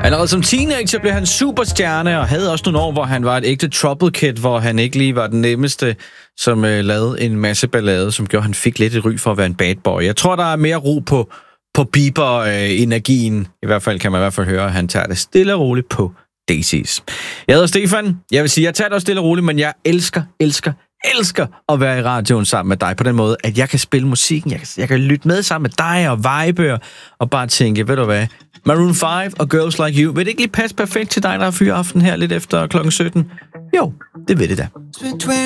Allerede som teenager blev han superstjerne, og havde også nogle år, hvor han var et ægte trouble kid, hvor han ikke lige var den nemmeste, som lavede en masse ballade, som gjorde, at han fik lidt et ry for at være en bad boy. Jeg tror, der er mere ro på Bieber-energien. I hvert fald kan man i hvert fald høre, at han tager det stille og roligt på Daisies. Jeg hedder Stefan. Jeg vil sige, jeg tager det også stille og roligt, men jeg elsker at være i radioen sammen med dig på den måde, at jeg kan spille musikken, jeg kan lytte med sammen med dig og vibe og bare tænke, ved du hvad, Maroon 5 og Girls Like You, vil det ikke lige passe perfekt til dig, der er fyraften her lidt efter klokken 17? Jo, det vil det da.